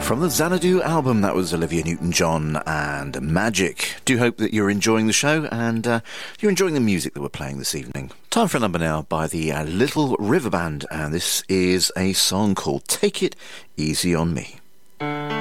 From the Xanadu album, that was Olivia Newton-John and Magic. Do hope that you're enjoying the show and you're enjoying the music that we're playing this evening. Time for a number now by the Little River Band, and this is a song called Take It Easy on Me.